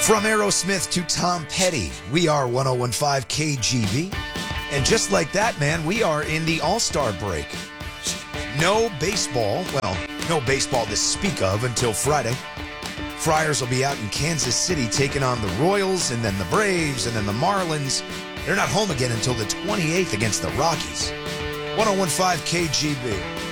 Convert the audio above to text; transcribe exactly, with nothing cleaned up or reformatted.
From Aerosmith to Tom Petty, we are one oh one point five K G B. And just like that, man, we are in the All-Star break. No baseball, well, no baseball to speak of until Friday. Friars will be out in Kansas City taking on the Royals and then the Braves and then the Marlins. They're not home again until the twenty-eighth against the Rockies. one oh one point five K G B.